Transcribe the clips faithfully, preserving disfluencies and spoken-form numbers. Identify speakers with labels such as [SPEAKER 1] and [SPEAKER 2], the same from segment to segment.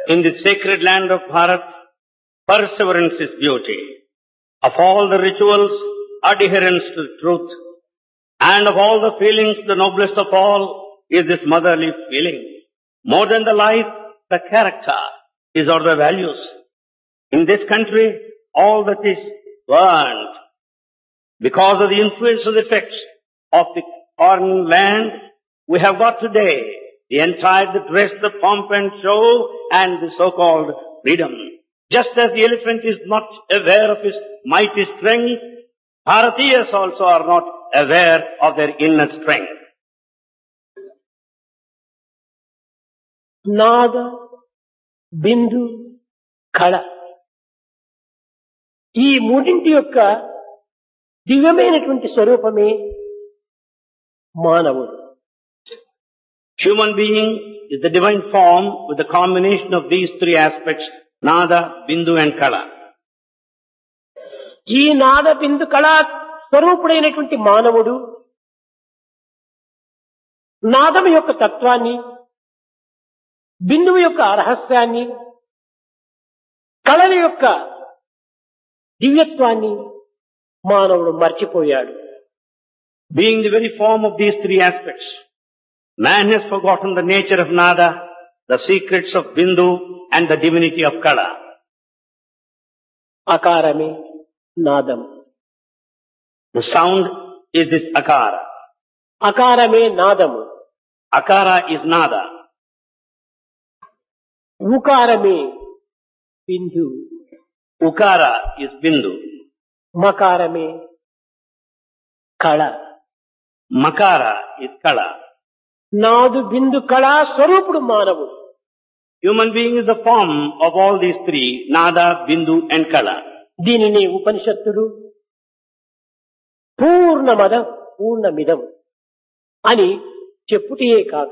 [SPEAKER 1] In the sacred land of Bharat, perseverance is beauty. Of all the rituals, adherence to the truth. And of all the feelings, the noblest of all is this motherly feeling. More than the life, the character is or the values. In this country, all that is learned because of the influence of the effects of the foreign land, we have got today the entire, the dress, the pomp and show, and the so-called freedom. Just as the elephant is not aware of his mighty strength, Bharatiyas also are not aware of their inner strength.
[SPEAKER 2] నాద బిందు కళ ఈ మూడింటి యొక్క దివ్యమైనటువంటి స్వరూపమే మానవుడు.
[SPEAKER 1] Human being is the divine form with the combination of these three aspects, Nada, Bindu and Kala.
[SPEAKER 2] ఈ నాద బిందు కళా స్వరూపుడైనటువంటి మానవుడు నాదం యొక్క తత్వాన్ని, బిందువు యొక్క రహస్యాన్ని, కళల యొక్క దివ్యత్వాన్ని మానవుడు మర్చిపోయాడు.
[SPEAKER 1] Being the very form of these three aspects, man has forgotten the nature of Nada, the secrets of Bindu and the divinity of Kala.
[SPEAKER 2] అకారమే Naadam.
[SPEAKER 1] The sound is this Akara.
[SPEAKER 2] అకారమే నాదము.
[SPEAKER 1] Akara is Nada.
[SPEAKER 2] ఉకారమే Bindu.
[SPEAKER 1] Ukara is Bindu.
[SPEAKER 2] మకారమే కళ.
[SPEAKER 1] Makara is Kala.
[SPEAKER 2] నాదు బిందు కళా స్వరూపుడు మానవుడు.
[SPEAKER 1] Human being is the form of all these three, Nada, Bindu and Kala.
[SPEAKER 2] దీనిని ఉపనిషత్తులు పూర్ణమద పూర్ణమిదం అని చెప్పుటయే కాక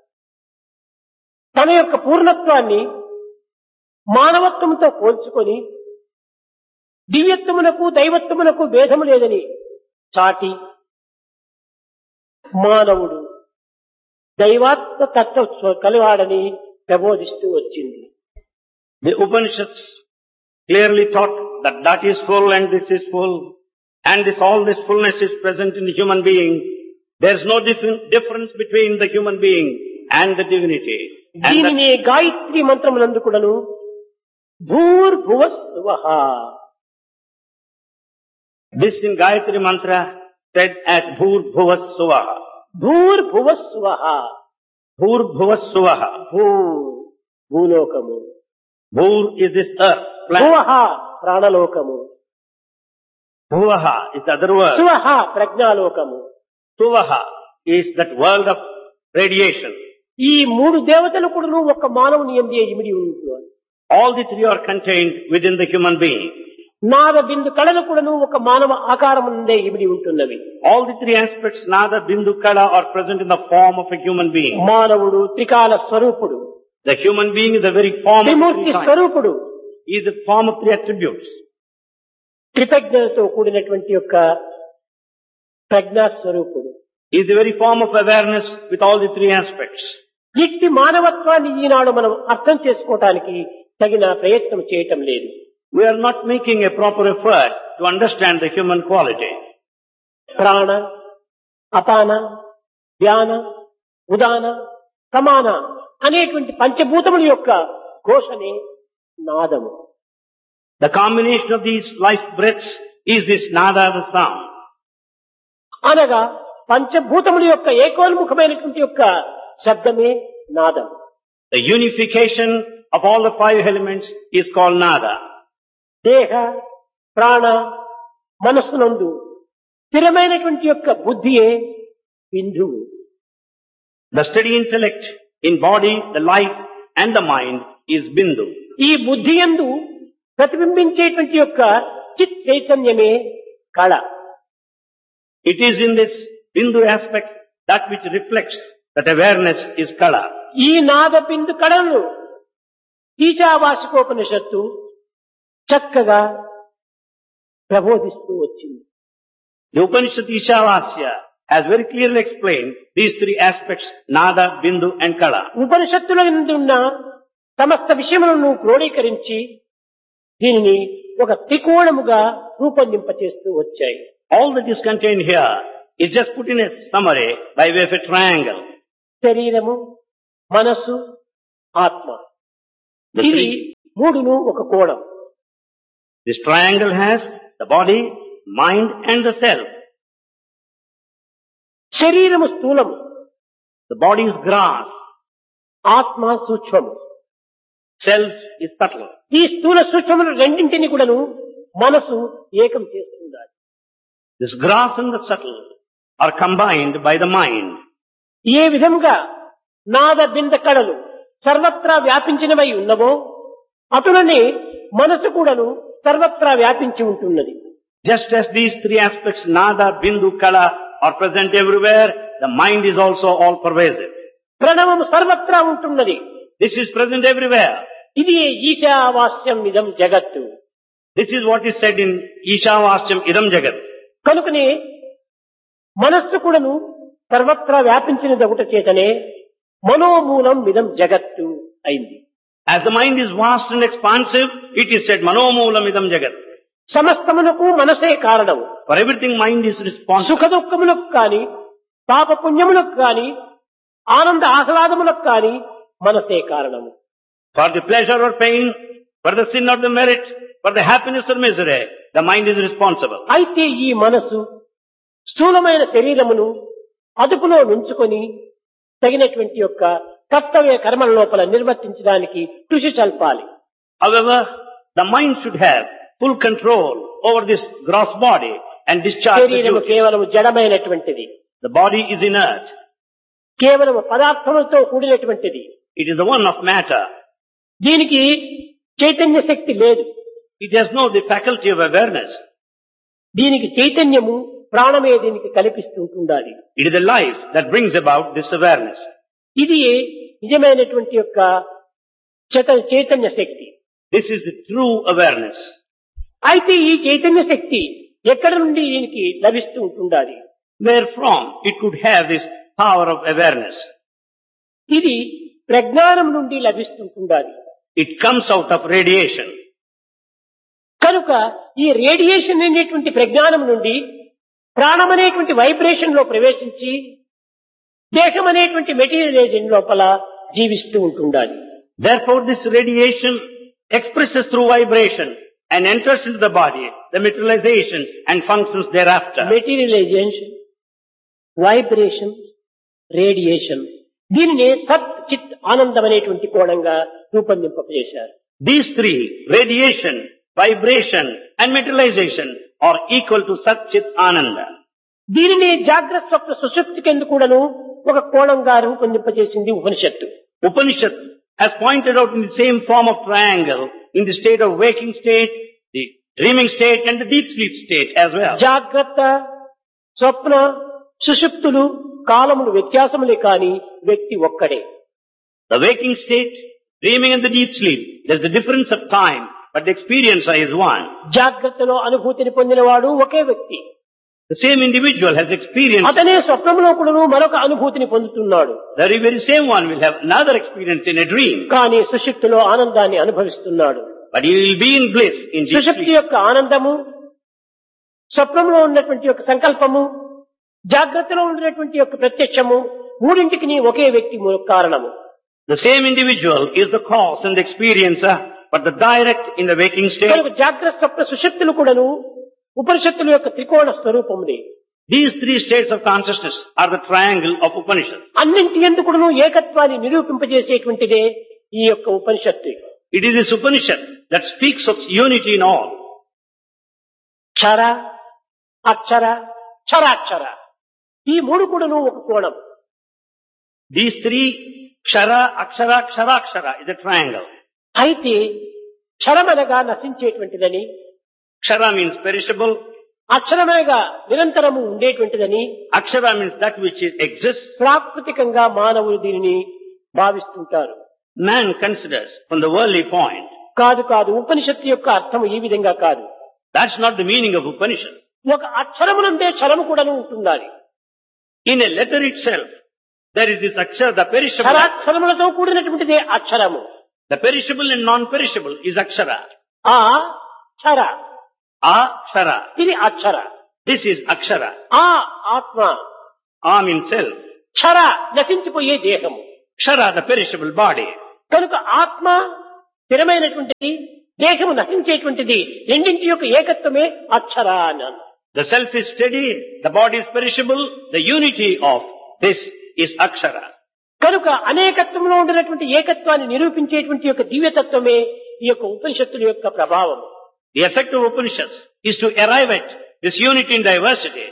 [SPEAKER 2] తన యొక్క పూర్ణత్వాన్ని మానవత్వంతో పోల్చుకొని దివ్యత్వమునకు దైవత్వమునకు భేదము లేదని చాటి మానవుడు దైవాత్మ తత్వ కలివాడని ప్రబోధిస్తూ వచ్చింది.
[SPEAKER 1] The Upanishads clearly taught that that is full and this is full, and this all this fullness is present in the human being. There is no different difference between the human being and the divinity. And
[SPEAKER 2] దీనిని గాయత్రి మంత్రమునందు కూడాను భూర్భువ స్వః,
[SPEAKER 1] this in Gayatri mantra said as Bhur Bhuva Suvaha.
[SPEAKER 2] భూర్భువ స్వః.
[SPEAKER 1] Bhur Bhuva Suvaha.
[SPEAKER 2] భూ భూలోకము,
[SPEAKER 1] Bhur is this earth,
[SPEAKER 2] భువః
[SPEAKER 1] planet.
[SPEAKER 2] ప్రాణలోకము,
[SPEAKER 1] Bhuvaha is the other word.
[SPEAKER 2] స్వః ప్రజ్ఞాలోకము.
[SPEAKER 1] Suvaha is that world of radiation.
[SPEAKER 2] ఈ మూడు దేవతలు కూడా ఒక మానవుని యందే ఇమిడి ఉంటున్నారు.
[SPEAKER 1] All the three are contained within the human being.
[SPEAKER 2] నాద బిందు కళలు కూడాను ఒక మానవ ఆకారం నుండే ఇమిడి ఉంటున్నవి.
[SPEAKER 1] All the three aspects, Nada, Bindu, Kala, are present in the form of a human being.
[SPEAKER 2] మానవుడు త్రికాల స్వరూపుడు,
[SPEAKER 1] The human being is the very form of
[SPEAKER 2] Trimurthy
[SPEAKER 1] three kinds.
[SPEAKER 2] స్వరూపుడు,
[SPEAKER 1] He is the form of three attributes.
[SPEAKER 2] త్రిప్రజ్ఞలతో కూడినటువంటి యొక్క ప్రజ్ఞా స్వరూపుడు.
[SPEAKER 1] He is the very form of awareness with all the three aspects.
[SPEAKER 2] ఇట్టి మానవత్వాన్ని ఈనాడు మనం అర్థం చేసుకోవటానికి తగిన ప్రయత్నం చేయటం లేదు.
[SPEAKER 1] We are not making a proper effort to understand the human quality.
[SPEAKER 2] ప్రాణ, అపాన, ధ్యాన, ఉదాన, సమాన అనేటువంటి పంచభూతముల యొక్క ఘోషనే నాదము.
[SPEAKER 1] The combination of these life breaths is this Nada, the sound.
[SPEAKER 2] అనగా పంచభూతముల యొక్క ఏకోన్ముఖమైనటువంటి యొక్క శబ్దమే నాదం.
[SPEAKER 1] The unification of all the five elements is called Nada.
[SPEAKER 2] దేహ, ప్రాణ, మనస్సునందు స్థిరమైనటువంటి యొక్క బుద్ధియే బిందువు.
[SPEAKER 1] The steady intellect in body, the life and the mind is Bindu.
[SPEAKER 2] ఈ బుద్ధి యందు ప్రతిబింబించేటువంటి యొక్క చిత్ చైతన్యమే కళ.
[SPEAKER 1] It is in this Bindu aspect that which reflects that awareness is Kala.
[SPEAKER 2] ఈ నాద బిందు కళను ఈశావాసికోపనిషత్తు చక్కగా ప్రబోధిస్తూ వచ్చింది.
[SPEAKER 1] The Upanishad Ishavasya has very clearly explained these three aspects, Nada, Bindu and Kala.
[SPEAKER 2] ఉపనిషత్తుల యందు ఉన్న సమస్త విషయములను క్రోడీకరించి దీనిని ఒక త్రికోణముగా రూపొందింపచేస్తూ వచ్చాయి.
[SPEAKER 1] All that is contained here is just put in a summary by way of a triangle.
[SPEAKER 2] శరీరము, మనస్సు, ఆత్మ,
[SPEAKER 1] The
[SPEAKER 2] ఇది
[SPEAKER 1] three-
[SPEAKER 2] మూడును ఒక కోణం.
[SPEAKER 1] This triangle has the body, mind and the self.
[SPEAKER 2] శరీరము స్థూలము,
[SPEAKER 1] The body is grass,
[SPEAKER 2] ఆత్మ సూక్ష్మము.
[SPEAKER 1] self is subtle.
[SPEAKER 2] ఈ స్థూల సూక్ష్మములు రెండింటిని కూడాను మనసు ఏకం చేస్తుండాలి.
[SPEAKER 1] This grass and the subtle are combined by the mind.
[SPEAKER 2] ఏ విధంగా నాద బింద కళలు సర్వత్రా వ్యాపించినవై ఉన్నవో అటులనే మనసు కూడాను సర్వత్రా వ్యాపించి ఉంటున్నది.
[SPEAKER 1] Just as these three aspects, Nada, Bindu, Kala, are present everywhere, the mind is also all pervasive.
[SPEAKER 2] ప్రణవము సర్వత్రా ఉంటున్నది.
[SPEAKER 1] This is present everywhere.
[SPEAKER 2] ఇది ఈశావాస్యం ఇదం జగత్తు.
[SPEAKER 1] This is what is said in Ishavasyam Idam Jagat.
[SPEAKER 2] కనుకనే మనస్సు కూడాను సర్వత్రా వ్యాపించిన దగుట చేతనే మనోమూలం ఇదం జగత్తు అయింది.
[SPEAKER 1] As the mind is vast and expansive, it is said Manomoolam Idam Jagat.
[SPEAKER 2] సమస్తమునకు మనసే కారణము.
[SPEAKER 1] For everything mind is responsible.
[SPEAKER 2] సుఖ దుఃఖములకు కాని, పాప పుణ్యములకు కాని, ఆనంద ఆహ్లాదములకు కాని మనసే కారణము.
[SPEAKER 1] For the pleasure or pain, for the sin or the merit, for the happiness or misery, the mind is responsible.
[SPEAKER 2] అయితే ఈ మనసు స్థూలమైన శరీరమును అదుపులో ఉంచుకొని తగినటువంటి యొక్క కర్తవ్య కర్మల లోపల నిర్వర్తించడానికి కృషి చల్పాలి.
[SPEAKER 1] However, the mind should have full control over this gross body and discharge the
[SPEAKER 2] శరీరము
[SPEAKER 1] duties.
[SPEAKER 2] కేవలం జడమైనటువంటిది,
[SPEAKER 1] The body is inert.
[SPEAKER 2] కేవలం పదార్థములతో కూడినటువంటిది.
[SPEAKER 1] It is the one of matter.
[SPEAKER 2] దీనికి చైతన్య శక్తి లేదు.
[SPEAKER 1] It has no the faculty of awareness.
[SPEAKER 2] దీనికి చైతన్యము ప్రాణమే దీనికి కల్పిస్తుంటుండాలి.
[SPEAKER 1] It is the life that brings about this awareness.
[SPEAKER 2] ఇది నిజమైనటువంటి యొక్క చేత- చైతన్య శక్తి.
[SPEAKER 1] This is the true awareness.
[SPEAKER 2] అయితే ఈ చైతన్య శక్తి ఎక్కడి నుండి దీనికి లభిస్తూ ఉంటుండాలి?
[SPEAKER 1] Wherefrom it could have this power of awareness.
[SPEAKER 2] ఇది ప్రజ్ఞానం నుండి లభిస్తుంటుండాలి.
[SPEAKER 1] It comes out of radiation.
[SPEAKER 2] కనుక ఈ రేడియేషన్ అనేటువంటి ప్రజ్ఞానం నుండి ప్రాణం అనేటువంటి వైబ్రేషన్ లో ప్రవేశించి దేహం అనేటువంటి మెటీరియలైజేషన్ లోపల జీవిస్తూ ఉంటుండాలి.
[SPEAKER 1] Therefore this radiation expresses through vibration and enters into the body, the materialization and functions thereafter.
[SPEAKER 2] Materialisation, vibration, radiation, దీనినే సత్ చిత్ ఆనందం అనేటువంటి కోణంగా రూపొందింపజేశారు.
[SPEAKER 1] These three, radiation, vibration and materialization, are equal to Sat Chit Ananda.
[SPEAKER 2] దీనిని జాగ్రత్త స్వప్న సుషుప్తి కింద కూడాను ఒక కోణంగా రూపొందింపజేసింది ఉపనిషత్తు.
[SPEAKER 1] Upanishad has pointed out in the same form of triangle in the state of waking state, the dreaming state and the deep sleep state as well.
[SPEAKER 2] జాగ్రత్త, స్వప్న, సుషుప్తులు కాలములు వ్యత్యాసములే కాని వ్యక్తి ఒక్కడే.
[SPEAKER 1] The waking state, dreaming and the deep sleep, there is a difference of time, but the experiencer is one.
[SPEAKER 2] జాగ్రత్తలో అనుభూతిని పొందినవాడు ఒకే వ్యక్తి.
[SPEAKER 1] The same individual has experienced.
[SPEAKER 2] అతనే స్వప్నంలో కూడాను మరొక అనుభూతిని పొందుతున్నాడు.
[SPEAKER 1] The very same one will have another experience in a dream,
[SPEAKER 2] కానీ సుషుప్తిలో ఆనందాన్ని అనుభవిస్తున్నాడు.
[SPEAKER 1] but he will be in bliss in deep
[SPEAKER 2] సుషుప్తి
[SPEAKER 1] sleep.
[SPEAKER 2] యొక్క ఆనందము, స్వప్నంలో ఉన్నటువంటి యొక్క సంకల్పము, జాగ్రత్తలో ఉన్నటువంటి యొక్క ప్రత్యక్షము, మూడింటికి ఒకే వ్యక్తి మూల కారణము.
[SPEAKER 1] The same individual is the cause and the experiencer, but the direct in the waking state.
[SPEAKER 2] కనుక జాగ్రత్త స్వప్న సుషుప్తులు కూడాను ఉపనిషత్తుల యొక్క త్రికోణ స్వరూపములే.
[SPEAKER 1] These three states of consciousness are the triangle of Upanishad.
[SPEAKER 2] అన్నింటి ఎందుకును ఏకత్వాన్ని నిరూపింపజేసేటువంటిదే ఈ యొక్క ఉపనిషత్తు.
[SPEAKER 1] It is this Upanishad that speaks of unity in all.
[SPEAKER 2] క్షర, అక్షర, క్షరాక్షర, ఈ మూడు కూడాను ఒక కోణం.
[SPEAKER 1] These three, Kshara, Akshara, Ksharakshara, is a triangle.
[SPEAKER 2] అయితే క్షరమనగా నశించేటువంటిదని,
[SPEAKER 1] Kshara means perishable.
[SPEAKER 2] అక్షరమనగా నిరంతరము ఉండేటువంటిదని
[SPEAKER 1] Akshara means that which is, exists.
[SPEAKER 2] ప్రాకృతికంగా మానవులు దీనిని భావిస్తుంటారు.
[SPEAKER 1] Man considers from the worldly point.
[SPEAKER 2] కాదు కాదు, ఉపనిషత్తు యొక్క అర్థం ఈ విధంగా కాదు.
[SPEAKER 1] That's not the meaning of Upanishad.
[SPEAKER 2] ఒక అక్షరమునందే క్షరము కూడాను ఉంటున్నది.
[SPEAKER 1] In a letter itself, there is this Akshara, the perishable.
[SPEAKER 2] క్షరాక్షరములతో కూడినటువంటిదే అక్షరము.
[SPEAKER 1] The perishable and non-perishable is Akshara.
[SPEAKER 2] ఆ క్షర,
[SPEAKER 1] Akshara.
[SPEAKER 2] ఇది అక్షర.
[SPEAKER 1] This is Akshara.
[SPEAKER 2] ఆ ఆత్మ,
[SPEAKER 1] A means self.
[SPEAKER 2] క్షర నశించిపోయే దేహము.
[SPEAKER 1] Kshara, the perishable body.
[SPEAKER 2] కనుక ఆత్మ స్థిరమైనటువంటిది, దేహము నశించేటువంటిది, రెండింటి యొక్క ఏకత్వమే అక్షర అన్నాను.
[SPEAKER 1] The self is steady, the body is perishable, the unity of this is Akshara.
[SPEAKER 2] కనుక అనేకత్వంలో ఉండినటువంటి ఏకత్వాన్ని నిరూపించేటువంటి యొక్క దివ్యతత్వమే ఈ యొక్క ఉపనిషత్తుల యొక్క ప్రభావం.
[SPEAKER 1] The effect of Upanishads is to arrive at this unity in diversity.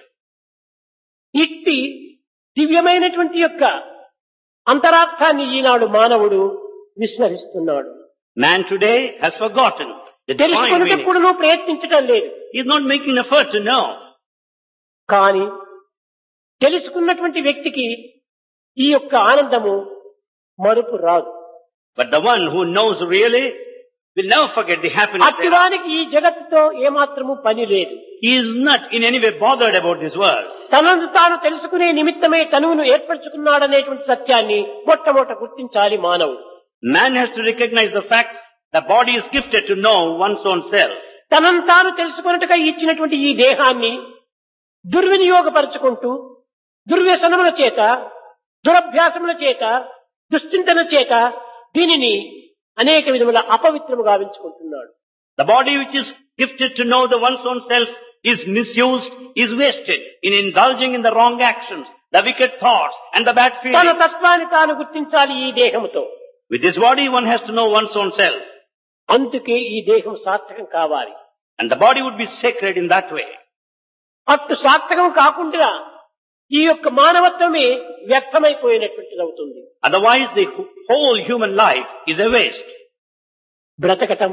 [SPEAKER 2] ఇట్టి దివ్యమైనటువంటి యొక్క అంతరార్థాన్ని ఈనాడు మానవుడు విస్మరిస్తున్నాడు.
[SPEAKER 1] Man today has forgotten the divine meaning.
[SPEAKER 2] తెలుసుకునేటప్పుడు ప్రయత్నించటం లేదు.
[SPEAKER 1] He is not making effort to know.
[SPEAKER 2] కానీ తెలుసుకున్నటువంటి వ్యక్తికి ఈ యొక్క ఆనందము మరుపు రాదు.
[SPEAKER 1] But the one who knows really will never forget the happiness.
[SPEAKER 2] అట్టివానికి ఈ జగత్తుతో ఏమాత్రము పని లేదు.
[SPEAKER 1] He is not in any way bothered about this world.
[SPEAKER 2] తనను తాను తెలుసుకునే నిమిత్తమే తనువును ఏర్పరచుకున్నాడనేటువంటి సత్యాన్ని మొట్టమొదట గుర్తించాలి మానవుడు.
[SPEAKER 1] Man has to recognize the fact the body is gifted to know one's own self.
[SPEAKER 2] తనను తాను తెలుసుకున్నట్టుగా ఇచ్చినటువంటి ఈ దేహాన్ని దుర్వినియోగపరుచుకుంటూ దుర్వ్యసనముల చేత, దురభ్యాసముల చేత, దుశ్చింతన చేత దీనిని అనేక విధముల అపవిత్రము గావించుకుంటున్నాడు.
[SPEAKER 1] The body which is gifted to know the one's own self is misused, is wasted in indulging in the wrong actions, the wicked thoughts and the bad
[SPEAKER 2] తన
[SPEAKER 1] feelings.
[SPEAKER 2] తత్వాన్ని తాను గుర్తించాలి ఈ దేహముతో.
[SPEAKER 1] With this body one has to know one's own self.
[SPEAKER 2] అందుకే ఈ దేహం సార్థకం కావాలి.
[SPEAKER 1] And the body would be sacred in that way.
[SPEAKER 2] అటు సార్థకం కాకుండా ఈ యొక్క మానవత్వమే వ్యర్థమైపోయినటువంటిది అవుతుంది.
[SPEAKER 1] Otherwise the whole human life is a waste.
[SPEAKER 2] బ్రతకటం,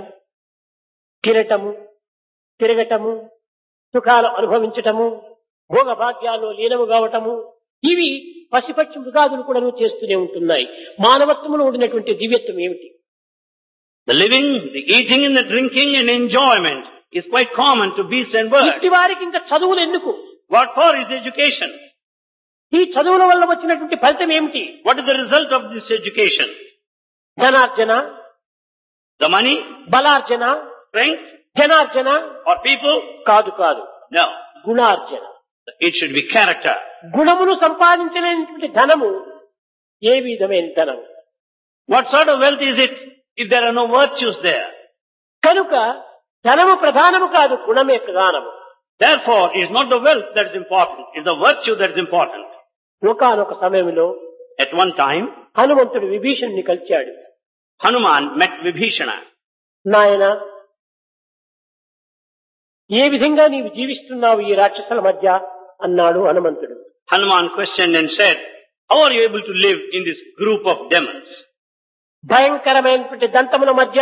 [SPEAKER 2] తినటము, తిరగటము, సుఖాలు అనుభవించటము, భోగభాగ్యాలు లీనము కావటము, ఇవి పశుపక్షి మృగాదులు కూడా చేస్తూనే ఉంటున్నాయి. మానవత్వములో ఉండినటువంటి దివ్యత్వం ఏమిటి?
[SPEAKER 1] The living, the eating and the drinking and enjoyment is quite common to beasts and birds.
[SPEAKER 2] ఇట్టి వారికి ఇంకా చదువులు ఎందుకు?
[SPEAKER 1] What for is education?
[SPEAKER 2] ఈ చదువుల వల్ల వచ్చినటువంటి ఫలితం ఏమిటి?
[SPEAKER 1] What is the result of this education?
[SPEAKER 2] ధనార్జన,
[SPEAKER 1] The money,
[SPEAKER 2] బలార్జన,
[SPEAKER 1] strength,
[SPEAKER 2] జనార్జన
[SPEAKER 1] or people?
[SPEAKER 2] కాదు కాదు,
[SPEAKER 1] No.
[SPEAKER 2] గుణార్జన.
[SPEAKER 1] It should be character.
[SPEAKER 2] గుణమును సంపాదించలేనటువంటి ధనము ఏ విధమైన ధనం?
[SPEAKER 1] What sort of wealth is it if there are no virtues there?
[SPEAKER 2] కనుక ధనము ప్రధానము కాదు, గుణమే ప్రధానము.
[SPEAKER 1] Therefore, it is not the wealth that is important, it is the virtue that is important.
[SPEAKER 2] ఒకానొక సమయంలో
[SPEAKER 1] At one time,
[SPEAKER 2] హనుమంతుడు విభీషణుని కలిచాడు.
[SPEAKER 1] Hanuman met Vibhishana.
[SPEAKER 2] నాయన, ఏ విధంగా నీవు జీవిస్తున్నావు ఈ రాక్షసుల మధ్య అన్నాడు హనుమంతుడు.
[SPEAKER 1] Hanuman questioned and said, how are you able to live in this group of demons?
[SPEAKER 2] భయంకరమైనటువంటి దంతముల మధ్య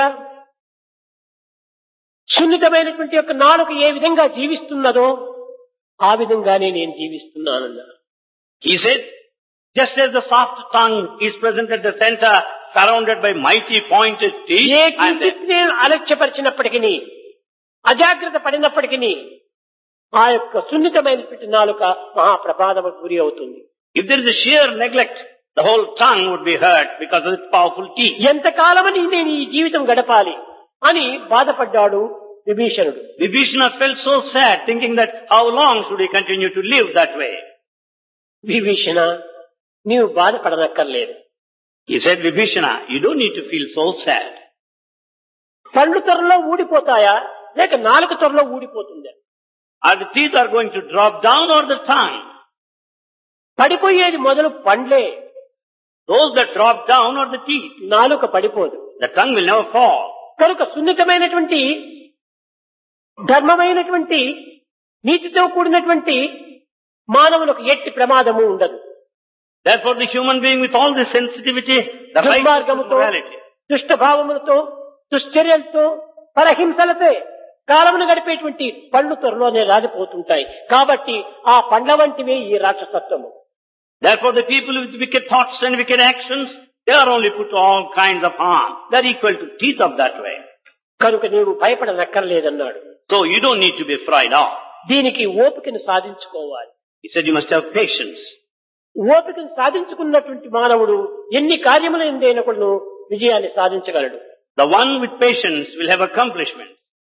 [SPEAKER 2] సున్నితమైనటువంటి యొక్క నాలుక ఏ విధంగా జీవిస్తున్నదో ఆ విధంగానే నేను జీవిస్తున్నానన్నాడు.
[SPEAKER 1] He said, just as the soft tongue is present at the center, surrounded by mighty pointed teeth,
[SPEAKER 2] A
[SPEAKER 1] and the,
[SPEAKER 2] కించిత్ నేను అలక్ష్యపరిచినప్పటికీ, అజాగ్రత్త పడినప్పటికీ ఆ యొక్క సున్నితమైనటువంటి నాలుక మహాప్రమాదముకు గురి అవుతుంది.
[SPEAKER 1] if there is a sheer neglect, the whole tongue would be hurt because of its powerful teeth.
[SPEAKER 2] ఎంతకాలమని నేను ఈ జీవితం గడపాలి అని బాధపడ్డాడు విభీషణుడు.
[SPEAKER 1] Vibhishana felt so sad, thinking that how long should he continue to live that way?
[SPEAKER 2] Vibhishana, నీవు బాధపడనక్కర్లేదు.
[SPEAKER 1] He said, Vibhishana, you don't need to feel so sad.
[SPEAKER 2] పండ్లు త్వరలో ఊడిపోతాయా లేక నాలుక త్వరలో ఊడిపోతుందా?
[SPEAKER 1] Are the teeth are going to drop down or the tongue?
[SPEAKER 2] పడిపోయేది మొదలు పండ్లే,
[SPEAKER 1] Those that drop down are the teeth.
[SPEAKER 2] నాలుక పడిపోదు.
[SPEAKER 1] The tongue will never fall.
[SPEAKER 2] కనుక సున్నితమైనటువంటి ధర్మమైనటువంటి నీతితో కూడినటువంటి మానవులకు ఎట్టి ప్రమాదము ఉండదు.
[SPEAKER 1] Therefore the human being with all this sensitivity, the right
[SPEAKER 2] దుర్మార్గముతో,
[SPEAKER 1] morality,
[SPEAKER 2] దుష్టభావములతో, దుశ్చర్యలతో, పరహింసలతో కాలమును గడిపేటువంటి పండ్లు త్వరలోనే రాలిపోతుంటాయి. కాబట్టి ఆ పండ్ల వంటివే ఈ రాక్షసత్వము.
[SPEAKER 1] therefore the people with wicked thoughts and wicked actions, they are only put to all kinds of harm. They are equal to teeth of that way.
[SPEAKER 2] కనుక నీవు భయపడనక్కర్లేదన్నాడు.
[SPEAKER 1] So you don't need to be afraid of.
[SPEAKER 2] దీనికి ఓపికను సాధించుకోవాలి.
[SPEAKER 1] He said you must have patience.
[SPEAKER 2] ఓపికను సాధించుకున్నటువంటి మానవుడు ఎన్ని కార్యములు ఎందైనప్పుడు విజయాన్ని సాధించగలడు.
[SPEAKER 1] The one with patience will have accomplishment.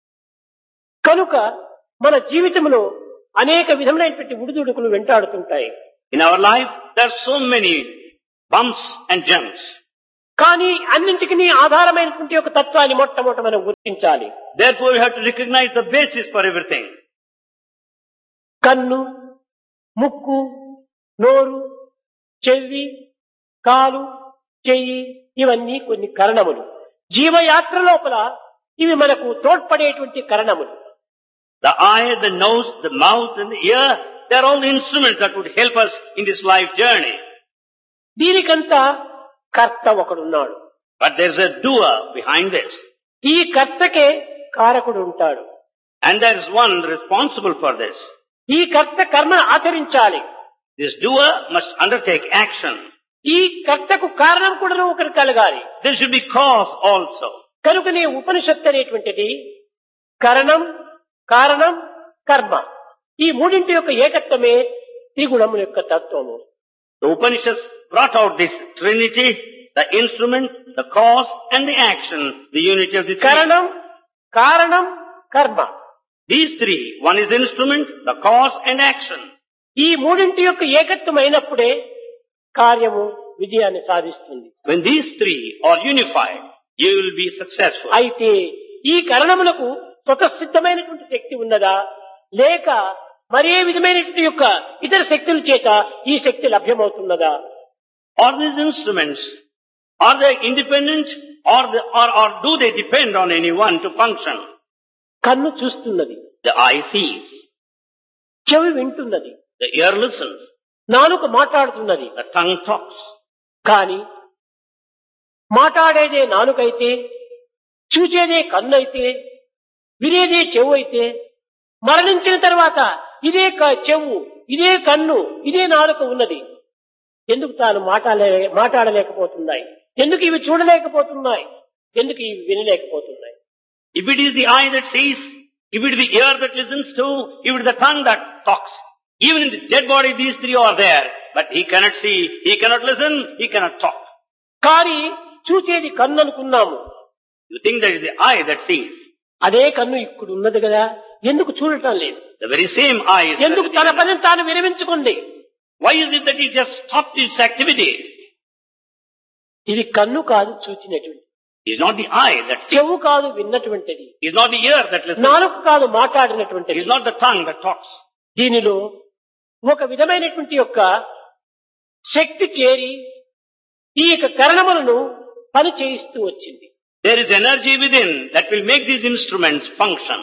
[SPEAKER 2] కనుక మన జీవితంలో అనేక విధములైనటువంటి ఉడుదుడుకులు వెంటాడుతుంటాయి.
[SPEAKER 1] In our life, there are so many bumps and jumps.
[SPEAKER 2] కానీ అన్నింటికీ ఆధారమైనటువంటి ఒక తత్వాన్ని మొట్టమొదట మనం గుర్తించాలి.
[SPEAKER 1] Therefore, we have to recognize the basis for everything.
[SPEAKER 2] కన్ను, ముక్కు, నోరు, చెవి, కాలు, చెయ్యి ఇవన్నీ కొన్ని కరణములు. జీవయాత్ర లోపల ఇవి మనకు తోడ్పడేటువంటి కరణములు.
[SPEAKER 1] The eye, the nose, the mouth and the ear, they are all the instruments that would help us in this life journey.
[SPEAKER 2] దీనికంతా కర్త ఒకడున్నాడు.
[SPEAKER 1] But there is a doer behind this.
[SPEAKER 2] ఈ కర్తకే కారకుడు ఉంటాడు.
[SPEAKER 1] And there is one responsible for this.
[SPEAKER 2] ఈ కర్త కర్మ ఆచరించాలి.
[SPEAKER 1] This doer must undertake action.
[SPEAKER 2] ఈ కర్తకు కారణం కూడా ఒకరు కలగాలి.
[SPEAKER 1] There should be cause also.
[SPEAKER 2] కనుకనే ఉపనిషత్తు అనేటువంటిది కరణం, కారణం, కర్మ ఈ మూడింటి యొక్క ఏకత్వమే త్రిగుణముల యొక్క తత్వము.
[SPEAKER 1] The Upanishads brought out this trinity, the instrument, the cause and the action, the unity of the three.
[SPEAKER 2] కరణం, కారణం, కర్మ.
[SPEAKER 1] These three, one is the instrument, the cause and action.
[SPEAKER 2] ఈ మూడింటి యొక్క ఏకత్వం అయినప్పుడే కార్యము విజయాన్ని సాధిస్తుంది.
[SPEAKER 1] When these three are unified, you will be successful.
[SPEAKER 2] అయితే ఈ కరణములకు స్వతసిద్ధమైనటువంటి శక్తి ఉన్నదా లేక మరే విధమైనటువంటి యొక్క ఇతర శక్తుల చేత ఈ శక్తి లభ్యమవుతున్నదా?
[SPEAKER 1] Are these instruments, are they independent or, the, or, or do they depend on anyone to function?
[SPEAKER 2] కన్ను చూస్తున్నది,
[SPEAKER 1] The eye sees,
[SPEAKER 2] చెవి వింటున్నది,
[SPEAKER 1] the ear listens,
[SPEAKER 2] నాలుక మాట్లాడుతున్నది.
[SPEAKER 1] the tongue talks.
[SPEAKER 2] కాని మాట్లాడేదే నాలుకైతే, చూచేదే కన్ను అయితే, వినేదే చెవు అయితే మరణించిన తర్వాత ఇదే చెవు, ఇదే కన్ను, ఇదే నాలుక ఉన్నది. ఎందుకు తాను మాట్లాడలే మాట్లాడలేకపోతున్నాయి? ఎందుకు ఇవి చూడలేకపోతున్నాయి? ఎందుకు ఇవి వినలేకపోతున్నాయి?
[SPEAKER 1] If it is the eye that sees, if it is the ear that listens to, if it is the tongue that talks, even in the dead body these three are there, but he cannot see, he cannot listen, he cannot talk.
[SPEAKER 2] కానీ చూచేది కన్ను అనుకున్నాము.
[SPEAKER 1] You think that is the eye that sees.
[SPEAKER 2] అదే కన్ను ఇప్పుడు ఉన్నది కదా, ఎందుకు చూడటం లేదు?
[SPEAKER 1] The very same eye is
[SPEAKER 2] ఎందుకు తన పనిని తాను విరమించుకుంది?
[SPEAKER 1] Why is it that he just stopped his activity?
[SPEAKER 2] ఇది కన్ను కాదు చూచినటువంటి,
[SPEAKER 1] It is not the eye that sees.
[SPEAKER 2] చెవు కాదు విన్నటువంటిది,
[SPEAKER 1] It is not the ear that listens.
[SPEAKER 2] నాలుక కాదు
[SPEAKER 1] It
[SPEAKER 2] మాట్లాడినటువంటిది.
[SPEAKER 1] is not the tongue that talks.
[SPEAKER 2] దీనిలో ఒక విధమైనటువంటి యొక్క శక్తి చేరి ఈ యొక్క కరణములను పని చేయిస్తూ వచ్చింది.
[SPEAKER 1] There is energy within that will make these instruments function.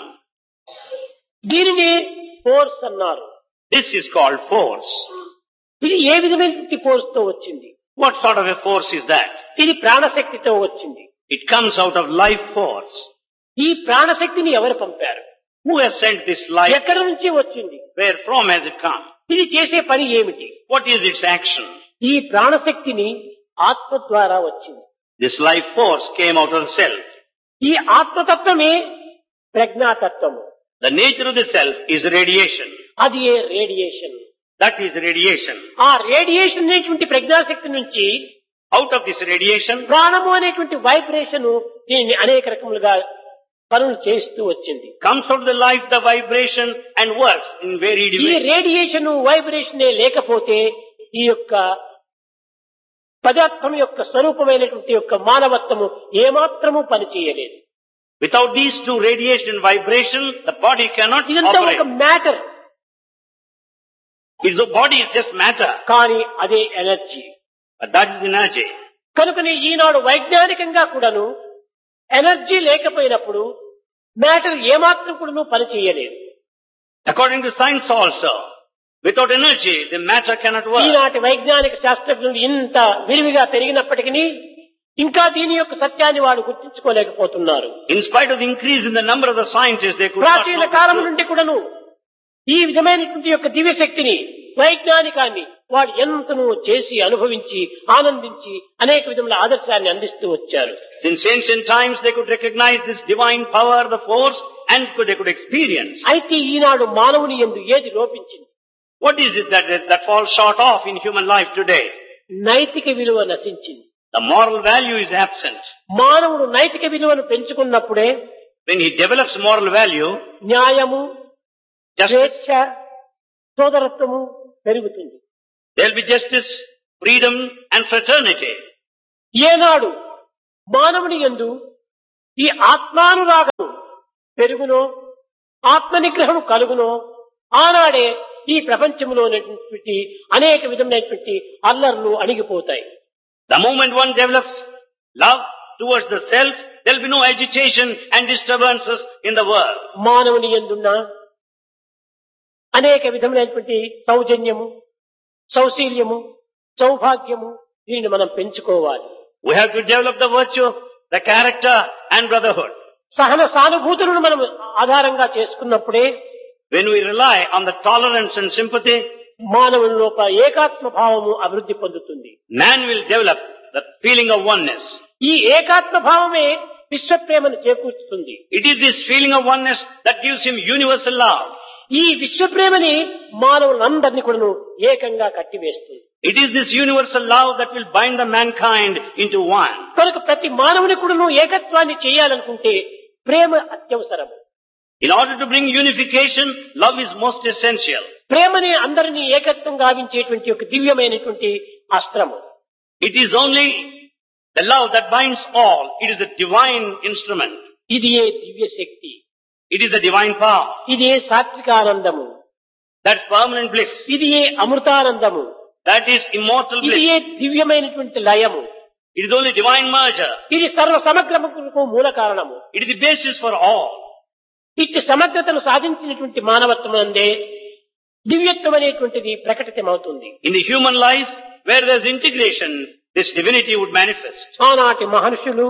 [SPEAKER 2] దీనిని ఫోర్స్ అన్నారు.
[SPEAKER 1] This is called force.
[SPEAKER 2] ఇది ఏ విధమైనటువంటి ఫోర్స్ తో వచ్చింది?
[SPEAKER 1] What sort of a force is that?
[SPEAKER 2] ఇది ప్రాణశక్తితో వచ్చింది.
[SPEAKER 1] It comes out of life force.
[SPEAKER 2] ఈ ప్రాణశక్తిని ఎవరు పంపారు?
[SPEAKER 1] Who has sent this life?
[SPEAKER 2] ఎక్కడి నుంచి వచ్చింది?
[SPEAKER 1] Where from has it come?
[SPEAKER 2] ఇది చేసే పని ఏమిటి?
[SPEAKER 1] What is its action?
[SPEAKER 2] ఈ ప్రాణశక్తిని ఆత్మ ద్వారా వచ్చింది.
[SPEAKER 1] This life force came out of the self.
[SPEAKER 2] ఈ ఆత్మతత్వమే ప్రజ్ఞాతత్వము.
[SPEAKER 1] The nature of the self is radiation.
[SPEAKER 2] అది ఏ రేడియేషన్.
[SPEAKER 1] That is radiation.
[SPEAKER 2] ఆ రేడియేషన్ అనేటువంటి ప్రజ్ఞాశక్తి నుంచి
[SPEAKER 1] Out of this radiation,
[SPEAKER 2] ప్రాణము అనేటువంటి వైబ్రేషన్ దీన్ని అనేక రకములుగా పనులు చేస్తూ వచ్చింది.
[SPEAKER 1] comes out of the life, the vibration and works in varied
[SPEAKER 2] ఈ
[SPEAKER 1] ways.
[SPEAKER 2] రేడియేషన్ వైబ్రేషనే లేకపోతే ఈ యొక్క పదార్థం యొక్క స్వరూపమైనటువంటి యొక్క మానవత్వము ఏమాత్రము పనిచేయలేదు.
[SPEAKER 1] Without these two, radiation and vibration, the body cannot
[SPEAKER 2] ఇదంతా
[SPEAKER 1] operate.
[SPEAKER 2] ఒక matter.
[SPEAKER 1] It's the body is just matter,
[SPEAKER 2] కానీ అదే energy.
[SPEAKER 1] but that is energy.
[SPEAKER 2] కనుకనే ఈనాడు వైజ్ఞానికంగా కూడాను ఎనర్జీ లేకపోయినప్పుడు మ్యాటర్ ఏమాత్రం కూడాను పనిచేయలేదు.
[SPEAKER 1] According to science also, without energy, the matter cannot work.
[SPEAKER 2] ఈనాటి వైజ్ఞానిక శాస్త్రజ్ఞులు ఇంత విరివిగా పెరిగినప్పటికీ ఇంకా దీని యొక్క సత్యాన్ని వాడు గుర్తించుకోలేకపోతున్నారు.
[SPEAKER 1] In spite of the increase in the number of the scientists, they could not
[SPEAKER 2] ప్రాచీన
[SPEAKER 1] know the
[SPEAKER 2] కాలం
[SPEAKER 1] truth.
[SPEAKER 2] నుండి కూడాను ఈ విధమైనటువంటి యొక్క దివ్య శక్తిని వైజ్ఞానికాన్ని వాడు ఎంతనో చేసి అనుభవించి ఆనందించి అనేక విధముల ఆదర్శాన్ని అందిస్తూ వచ్చారు.
[SPEAKER 1] Since ancient times, they could recognize this divine power, the force, and could, they could experience.
[SPEAKER 2] అయితే ఈనాడు మానవుని యందు ఏది లోపించింది?
[SPEAKER 1] What is it that, that falls short of in human life today?
[SPEAKER 2] నైతిక విలువ నశించింది.
[SPEAKER 1] The moral value is absent.
[SPEAKER 2] మానవుడు నైతిక విలువను పెంచుకున్నప్పుడే
[SPEAKER 1] When he develops moral value,
[SPEAKER 2] న్యాయము,
[SPEAKER 1] justice,
[SPEAKER 2] స్వేచ్ఛ, సోదరత్వము పెరుగుతుంది.
[SPEAKER 1] there will be justice, freedom and fraternity.
[SPEAKER 2] ఏనాడు మానవుని యందు ఈ ఆత్మానురాగం పెరుగునో, ఆత్మ నిగ్రహం కలుగునో, ఆనాడే ఈ ప్రపంచంలోనేటువంటి అనేక విధమైనటువంటి అల్లర్లు అణిగిపోతాయి.
[SPEAKER 1] The moment one develops love towards the self, there will be no agitation and disturbances in the world.
[SPEAKER 2] మానవుని యందున్న అనేక విధమైనటువంటి సౌజన్యము, సౌశీల్యము, సౌభాగ్యము దీనిని మనం పెంచుకోవాలి.
[SPEAKER 1] We have to develop the virtue, the character and brotherhood.
[SPEAKER 2] సహన సానుభూతులను మనం ఆధారంగా చేసుకున్నప్పుడే
[SPEAKER 1] When we rely on the tolerance and sympathy,
[SPEAKER 2] మానవుని లోపల ఏకాత్మ భావము అభివృద్ధి పొందుతుంది.
[SPEAKER 1] man will develop the feeling of oneness.
[SPEAKER 2] ఈ ఏకాత్మ భావమే విశ్వప్రేమను చేకూర్చుతుంది.
[SPEAKER 1] It is this feeling of oneness that gives him universal love.
[SPEAKER 2] ఈ విశ్వప్రేమని మానవులందరినీ కూడా ఏకంగా కట్టివేస్తుంది.
[SPEAKER 1] It is this universal love that will bind the mankind into one.
[SPEAKER 2] కనుక ప్రతి మానవుని కూడా ఏకత్వాన్ని చేయాలనుకుంటే ప్రేమ అత్యవసరము.
[SPEAKER 1] In order to bring unification, love is most essential.
[SPEAKER 2] ప్రేమని అందరినీ ఏకత్వం గావించేటువంటి ఒక దివ్యమైనటువంటి అస్త్రము.
[SPEAKER 1] It is only the love that binds all. It is the divine instrument.
[SPEAKER 2] ఇది ఏ దివ్య శక్తి,
[SPEAKER 1] It is the divine power.
[SPEAKER 2] ఇది ఏ సాత్వికానందము,
[SPEAKER 1] That's permanent bliss.
[SPEAKER 2] ఇది ఏ అమృతానందము,
[SPEAKER 1] That is immortal
[SPEAKER 2] ఇది
[SPEAKER 1] bliss.
[SPEAKER 2] ఏ దివ్యమైనటువంటి లయము,
[SPEAKER 1] It is only divine merger.
[SPEAKER 2] ఇది సర్వ సమగ్రముకు మూల కారణము.
[SPEAKER 1] It is the basis for all.
[SPEAKER 2] ఇట్టి సమగ్రతను సాధించినటువంటి మానవత్వం అందే దివ్యత్వం అనేటువంటిది ప్రకటితమవుతుంది.
[SPEAKER 1] In the human life, where there is integration, this divinity would manifest.
[SPEAKER 2] ఆనాటి మహర్షులు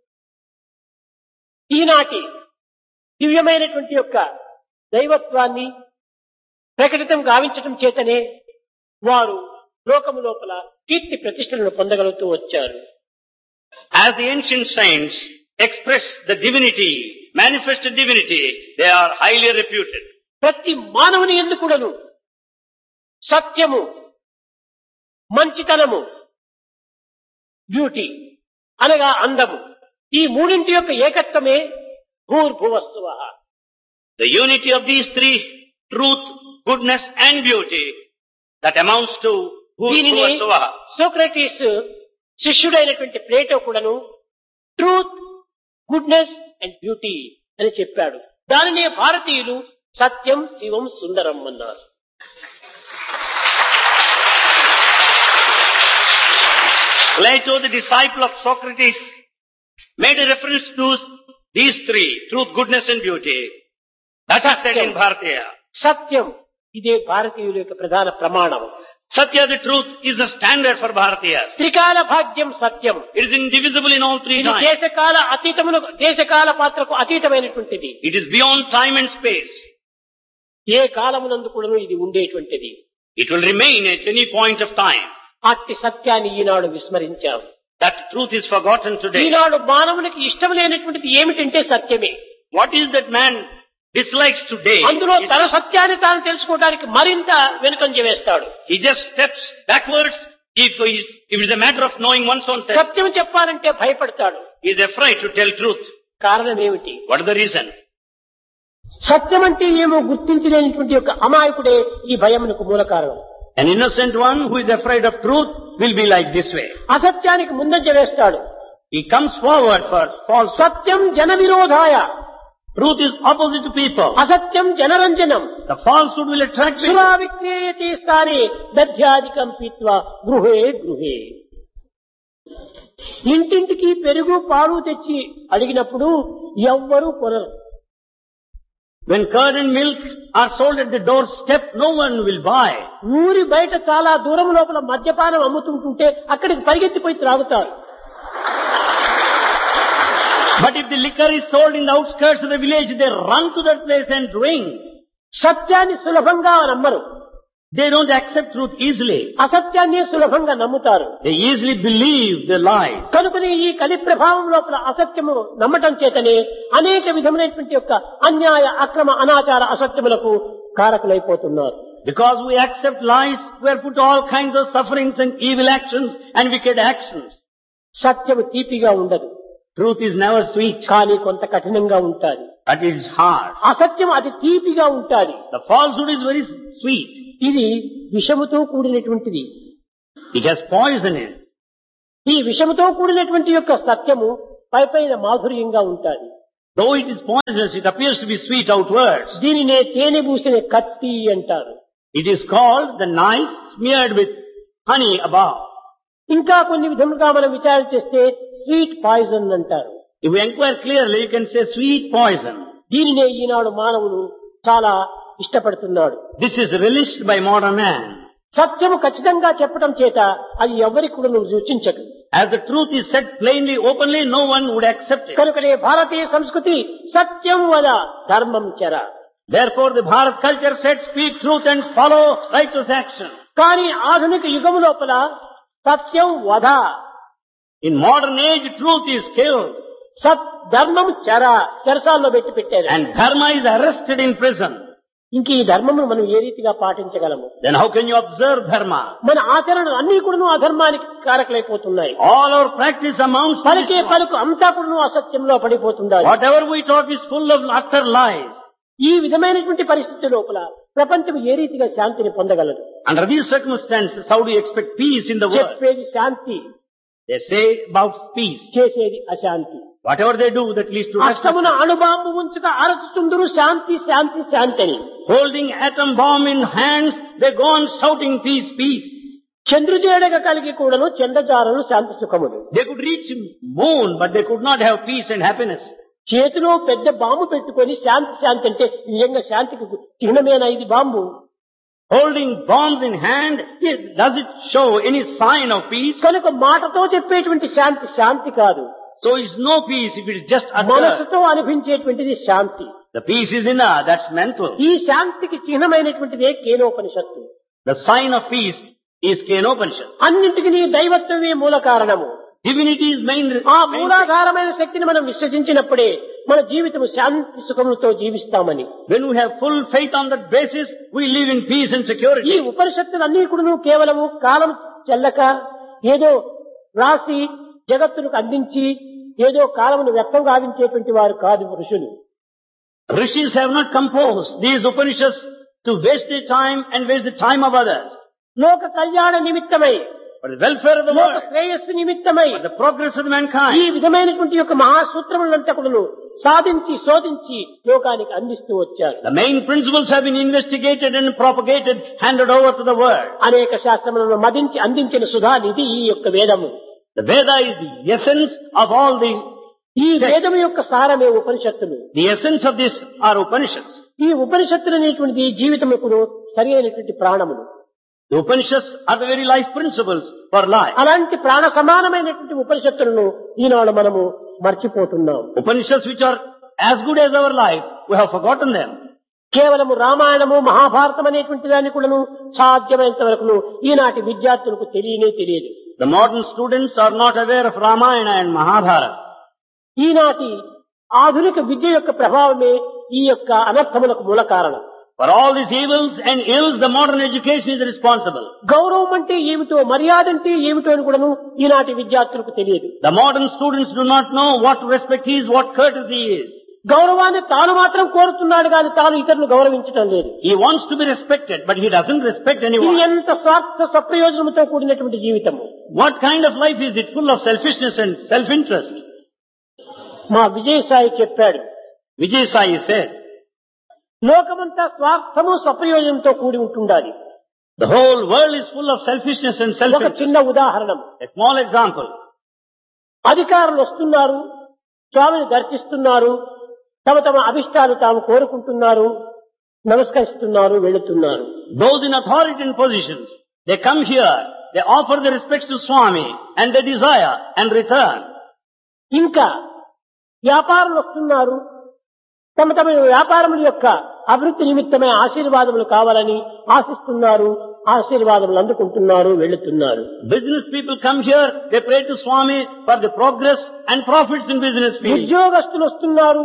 [SPEAKER 2] ఈనాటి దివ్యమైనటువంటి యొక్క దైవత్వాన్ని ప్రకటితం గావించటం చేతనే వారు లోకము లోపల కీర్తి ప్రతిష్టలను పొందగలుగుతూ వచ్చారు.
[SPEAKER 1] As the ancient saints express the divinity, manifested divinity, they are highly reputed.
[SPEAKER 2] ప్రతి మానవుని యందు కూడాను సత్యము, మంచితనము, బ్యూటీ అనగా అందము, ఈ మూడింటి యొక్క ఏకత్వమే భూర్భువస్సువః.
[SPEAKER 1] The unity of these three, truth, goodness and beauty, that amounts to
[SPEAKER 2] దీనిని
[SPEAKER 1] Bhuvasuvah.
[SPEAKER 2] సోక్రటీస్ శిష్యుడైనటువంటి ప్లేటో కూడాను ట్రూత్, గుడ్నెస్ అండ్ బ్యూటీ అని చెప్పాడు. దానినే భారతీయులు సత్యం, శివం, సుందరం అన్నారు.
[SPEAKER 1] Plato, the disciple of Socrates, made a reference to these three, truth, goodness and beauty. That is said in Bharatiya.
[SPEAKER 2] సత్యం ఇదే భారతీయుల యొక్క ప్రధాన ప్రమాణం.
[SPEAKER 1] Satya, the truth, is the standard for Bharatiyas.
[SPEAKER 2] త్రికాల భాగ్యం సత్యం.
[SPEAKER 1] It is indivisible in all three
[SPEAKER 2] ఇది
[SPEAKER 1] times.
[SPEAKER 2] దేశకాల అతీతమును దేశకాల పాత్రకు అతీతమైనటువంటిది.
[SPEAKER 1] It is beyond time and space.
[SPEAKER 2] ఏ కాలమునందు కూడాను ఇది ఉండేటువంటిది.
[SPEAKER 1] It will remain at any point of time.
[SPEAKER 2] అట్టి సత్యాన్ని ఈనాడు విస్మరించాం.
[SPEAKER 1] That truth is forgotten today.
[SPEAKER 2] ఈనాడు మానవునికి ఇష్టం లేనటువంటిది ఏమిటంటే సత్యమే.
[SPEAKER 1] What is that man dislikes today?
[SPEAKER 2] అందులో తన సత్యాన్ని తాను తెలుసుకోవడానికి మరింత వెనుకంజ వేస్తాడు.
[SPEAKER 1] He just steps backwards if, he- if it is a matter of knowing one's own self.
[SPEAKER 2] సత్యం చెప్పాలంటే భయపడతాడు.
[SPEAKER 1] He is afraid to tell truth.
[SPEAKER 2] కారణం ఏమిటి?
[SPEAKER 1] What is the reason?
[SPEAKER 2] సత్యం అంటే ఏమో గుర్తించలేనటువంటి యొక్క అమాయకుడే ఈ భయమునకు మూల కారణం.
[SPEAKER 1] An innocent one who is afraid of truth will be like this way.
[SPEAKER 2] అసత్యానికి ముందంజ వేస్తాడు.
[SPEAKER 1] He comes forward for false.
[SPEAKER 2] సత్యం జన విరోధాయ,
[SPEAKER 1] Truth is opposite to people.
[SPEAKER 2] అసత్యం జనరంజనం.
[SPEAKER 1] The falsehood will attract people.
[SPEAKER 2] సురా విక్రియతే స్థానే దధ్యాధికం పీత్వా గృహే గృహే. ఇంటింటికి పెరుగు పాలు తెచ్చి అడిగినప్పుడు ఎవ్వరూ కొనరు.
[SPEAKER 1] When curd and milk are sold at the doorstep, no one will buy.
[SPEAKER 2] ఊరి బయట చాలా దూరం లోపల మద్యపానం అమ్ముతుంటుంటే అక్కడికి పరిగెత్తిపోయి త్రాగుతారు.
[SPEAKER 1] But if the liquor is sold in the outskirts of the village, they run to that place and drink.
[SPEAKER 2] సత్యాన్ని సులభంగా నమ్మరు,
[SPEAKER 1] They don't accept truth easily.
[SPEAKER 2] అసత్యాన్ని సులభంగా నమ్ముతారు.
[SPEAKER 1] They easily believe the lies.
[SPEAKER 2] కనుకనే ఈ కలి ప్రభావం లోపల అసత్యము నమ్మటం చేతనే అనేక విధములైనటువంటి యొక్క అన్యాయ, అక్రమ, అనాచార అసత్యములకు కారకులైపోతున్నారు.
[SPEAKER 1] Because we accept lies, we are put to all kinds of sufferings and evil actions and wicked actions.
[SPEAKER 2] సత్యము తీపిగా ఉండదు.
[SPEAKER 1] Truth is never sweet,
[SPEAKER 2] కానీ కొంత కఠినంగా ఉంటాది.
[SPEAKER 1] but it is hard.
[SPEAKER 2] అసత్యం అది తీపిగా ఉంటాది.
[SPEAKER 1] The falsehood is very sweet.
[SPEAKER 2] ఇది విషముతో కూడినటువంటిది.
[SPEAKER 1] It has poison in it.
[SPEAKER 2] ఈ విషముతో కూడినటువంటి యొక్క సత్యము పై పైన మాధుర్యంగా ఉంటాది.
[SPEAKER 1] Though it is poisonous, it appears to be sweet outwards.
[SPEAKER 2] దీనినే తేనె పూసిన కత్తి అంటారు.
[SPEAKER 1] It is called the knife smeared with honey above.
[SPEAKER 2] ఇంకా కొన్ని విధములుగా మనం విచారణ చేస్తే స్వీట్ పాయిజన్ అంటారు.
[SPEAKER 1] If we inquire clearly, you can say sweet poison.
[SPEAKER 2] దీనినే ఈనాడు మానవుడు చాలా ఇష్టపడుతున్నాడు.
[SPEAKER 1] This is relished by modern man.
[SPEAKER 2] సత్యము ఖచ్చితంగా చెప్పడం చేత అది ఎవరికి కూడా రుచించదు.
[SPEAKER 1] As the truth is said plainly, openly, no one would accept it.
[SPEAKER 2] కనుకనే భారతీయ సంస్కృతి సత్యం వద ధర్మం చర.
[SPEAKER 1] Therefore the Bharat culture said, speak truth and follow righteous action.
[SPEAKER 2] కానీ ఆధునిక యుగము లోపల సత్యం వద,
[SPEAKER 1] In modern age, truth is killed
[SPEAKER 2] సత్ ధర్మం చర చెరసాల్లో పెట్టి పెట్టారు.
[SPEAKER 1] and dharma is arrested in prison.
[SPEAKER 2] ఇంక ఈ ధర్మమును మనం ఏ రీతిగా పాటించగలము?
[SPEAKER 1] Then how can you observe dharma?
[SPEAKER 2] మన ఆచరణలు అన్ని కూడా అధర్మానికి కారకులైపోతున్నాయి.
[SPEAKER 1] All our practice amounts to
[SPEAKER 2] పలికే
[SPEAKER 1] this.
[SPEAKER 2] పలుకు అంతా కూడా అసత్యంలో పడిపోతుండాలి.
[SPEAKER 1] Whatever we talk is full of utter lies.
[SPEAKER 2] ఈ విధమైనటువంటి పరిస్థితి లోపల ప్రపంచం ఏ రీతిగా శాంతిని పొందగలదు?
[SPEAKER 1] Under these circumstances, how do you expect peace in the world?
[SPEAKER 2] చెప్పేది శాంతి,
[SPEAKER 1] They say about peace.
[SPEAKER 2] చేసేది అశాంతి.
[SPEAKER 1] Whatever they do, that leads to
[SPEAKER 2] అష్టమున
[SPEAKER 1] restlessness.
[SPEAKER 2] అణుబాంబు ఉంచుక అరచుతుందరు శాంతి శాంతి శాంతి అని.
[SPEAKER 1] Holding atom bomb in hands, they go on shouting peace, peace.
[SPEAKER 2] చంద్రుజేడగ కలిగి కూడాను చంద్రజాలను శాంతి సుఖములు.
[SPEAKER 1] They could reach moon, but they could not have peace and happiness.
[SPEAKER 2] చేతిలో పెద్ద bomb పెట్టుకొని శాంతి శాంతి అంటే నిజంగా శాంతికి చిహ్నమేనా ఇది bomb?
[SPEAKER 1] Holding bombs in hand, yes, does it show any sign of peace?
[SPEAKER 2] కనుక మాటతో చెప్పేటువంటి శాంతి శాంతి కాదు.
[SPEAKER 1] So it's no peace if it is just utter.
[SPEAKER 2] మనసుతో అనిపించేటువంటిది శాంతి.
[SPEAKER 1] The peace is inner, that's mental.
[SPEAKER 2] ఈ శాంతికి చిహ్నమైనటువంటిదే కేనోపనిషత్తు.
[SPEAKER 1] The sign of peace is Kenopanishad.
[SPEAKER 2] అన్నింటికి నీ దైవత్వమే మూల కారణము.
[SPEAKER 1] Divinity is main.
[SPEAKER 2] ఆ
[SPEAKER 1] main
[SPEAKER 2] మూలాధారమైన శక్తిని మనం విశ్వసించినప్పుడే మన జీవితం శాంతి సుఖములతో జీవిస్తామని.
[SPEAKER 1] When we have full faith on that basis, we live in peace and
[SPEAKER 2] ఈ
[SPEAKER 1] security.
[SPEAKER 2] ఉపనిషత్తులన్నీ కూడా కేవలము కాలం చెల్లక ఏదో రాసి జగత్తులకు అందించి ఏదో కాలమును వ్యక్తం గావించేటువంటి వారు కాదు ఋషులు.
[SPEAKER 1] Rishis have not composed these Upanishads to waste their time and waste the time of others.
[SPEAKER 2] లోక కళ్యాణ నిమిత్తమై,
[SPEAKER 1] For the welfare of the
[SPEAKER 2] లోక
[SPEAKER 1] world,
[SPEAKER 2] శ్రేయస్సు నిమిత్తమై
[SPEAKER 1] for the progress of
[SPEAKER 2] ఈ
[SPEAKER 1] mankind.
[SPEAKER 2] విధమైనటువంటి యొక్క మహాసూత్రములంతా కూడా సాధించి శోధించి లోకానికి అందిస్తూ వచ్చారు.
[SPEAKER 1] The main principles have been investigated and propagated, handed over to the world.
[SPEAKER 2] అనేక శాస్త్రములను మదించి అందించిన సుధా నిధి ఈ యొక్క వేదము.
[SPEAKER 1] The Veda is the essence of all the,
[SPEAKER 2] ఈ వేదము యొక్క సారమే ఉపనిషత్తులు.
[SPEAKER 1] the essence of this are Upanishads.
[SPEAKER 2] ఈ ఉపనిషత్తులు అనేటువంటిది జీవితముకు సరి అయినటువంటి ప్రాణములు.
[SPEAKER 1] The Upanishads are the very life principles for life.
[SPEAKER 2] అలాంటి ప్రాణ సమానమైనటువంటి ఉపనిషత్తులను ఈనాడు మనము మర్చిపోతున్నాం.
[SPEAKER 1] Upanishads which are as good as our life, we have forgotten them.
[SPEAKER 2] కేవలము రామాయణము మహాభారతం అనేటువంటి దాన్ని కూడాను సాధ్యమైనంత వరకు ఈనాటి విద్యార్థులకు తెలియనే తెలియదు.
[SPEAKER 1] The modern students are not aware of Ramayana and Mahabharata.
[SPEAKER 2] ఈనాటి ఆధునిక విద్య యొక్క ప్రభావమే ఈ యొక్క అనర్థములకు మూల కారణం.
[SPEAKER 1] For all these evils and ills, the modern education is responsible.
[SPEAKER 2] గౌరవం అంటే ఏమిటో, మర్యాద అంటే ఏమిటో అని కూడాను ఈనాటి విద్యార్థులకు తెలియదు.
[SPEAKER 1] The modern students do not know what respect is, what courtesy is.
[SPEAKER 2] గౌరవాన్ని తాను మాత్రం కోరుతున్నాడు కానీ తాను ఇతరులను గౌరవించడం లేదు.
[SPEAKER 1] He wants to be respected, but he doesn't respect
[SPEAKER 2] ఇది
[SPEAKER 1] anyone.
[SPEAKER 2] ఎంత స్వార్థ స్వప్రయోజనంతో కూడినటువంటి జీవితము.
[SPEAKER 1] What kind of life is it? Full of selfishness and self-interest.
[SPEAKER 2] మా విజయసాయి చెప్పాడు,
[SPEAKER 1] Vijay Sai said,
[SPEAKER 2] లోకమంతా స్వార్థము స్వప్రయోజనంతో కూడి ఉంటుండాలి.
[SPEAKER 1] the whole world is full of selfishness and
[SPEAKER 2] ఒక
[SPEAKER 1] self-interest.
[SPEAKER 2] చిన్న ఉదాహరణ,
[SPEAKER 1] A small example.
[SPEAKER 2] అధికారులు వస్తున్నారు, స్వామిని దర్శిస్తున్నారు, తమ తమ అభిష్టాలు తాము కోరుకుంటున్నారు, నమస్కరిస్తున్నారు, వెళుతున్నారు.
[SPEAKER 1] Those in authority and positions, they come here, they offer their respects to Swami and they desire and return.
[SPEAKER 2] ఇంకా వ్యాపారులు వస్తున్నారు, తమ తమ వ్యాపారముల యొక్క అభివృద్ధి నిమిత్తమే ఆశీర్వాదములు కావాలని ఆశిస్తున్నారు, ఆశీర్వాదములు అందుకుంటున్నారు, వెళుతున్నారు.
[SPEAKER 1] Business people come here, they pray to Swami for the progress and profits in business field.
[SPEAKER 2] ఉద్యోగస్తులు వస్తున్నారు,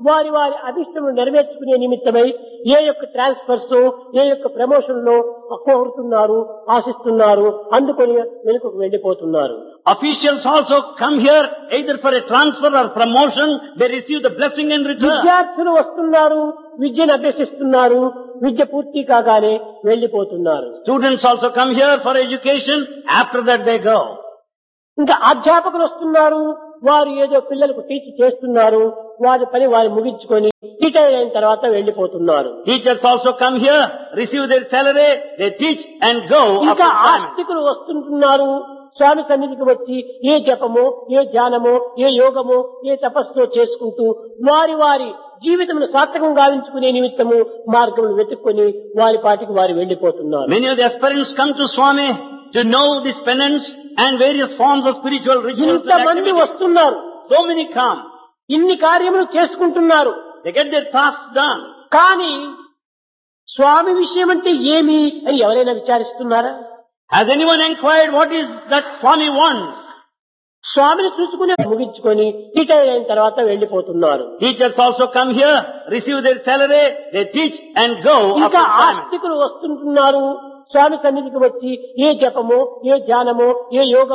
[SPEAKER 2] వారి వారి అభిష్టములు నెరవేర్చుకునే నిమిత్తమై ఏ యొక్క ట్రాన్స్ఫర్స్ ఏ యొక్క ప్రమోషన్ లో కోరుతున్నారు, ఆశిస్తున్నారు, అందుకొని వెనుకకు వెళ్లిపోతున్నారు.
[SPEAKER 1] Officials also come here either for a transfer or promotion. They receive the blessing in return.
[SPEAKER 2] విద్యార్థులు వస్తున్నారు, విద్యను అభ్యసిస్తున్నారు, విద్య పూర్తి కాగానే వెళ్లిపోతున్నారు.
[SPEAKER 1] Students also come here for education. After that they go.
[SPEAKER 2] ఇంకా అధ్యాపకులు వస్తున్నారు, వారు ఏదో పిల్లలకు టీచ్ చేస్తున్నారు, వారి పని వారు ముగించుకొని రిటైర్ అయిన తర్వాత వెళ్లిపోతున్నారు.
[SPEAKER 1] Teachers also come here, receive their salary, they teach and go.
[SPEAKER 2] ఇంకా ఆస్తికులు వస్తుంటున్నారు, స్వామి సన్నిధికి వచ్చి ఏ జపమో, ఏ ధ్యానమో, ఏ యోగమో, ఏ తపస్సో చేసుకుంటూ వారి వారి జీవితమును సార్థకం గావించుకునే నిమిత్తము మార్గములు వెతుక్కొని వారి పాటికి వారు వెళ్లిపోతున్నారు.
[SPEAKER 1] Many of the aspirants come to Swami to know this penance and various forms of spiritual rituals.
[SPEAKER 2] ఇంతమంది వస్తున్నారు,
[SPEAKER 1] So many come.
[SPEAKER 2] ఇన్ని కార్యములు చేసుకుంటున్నారు.
[SPEAKER 1] They get their tasks done.
[SPEAKER 2] కానీ స్వామి విషయం అంటే ఏమి అని ఎవరైనా విచారిస్తున్నారా?
[SPEAKER 1] Has anyone inquired what is that Swami wants?
[SPEAKER 2] స్వామిని చూసుకుని ముగించుకొని రిటైర్ అయిన తర్వాత వెళ్లిపోతున్నారు.
[SPEAKER 1] Teachers also come here, receive their salary, they teach and go.
[SPEAKER 2] ఇంకా ఆస్తికులు వస్తుంటున్నారు, స్వామి సన్నిధికి వచ్చి ఏ జపమో, ఏ ధ్యానమో, ఏ యోగమో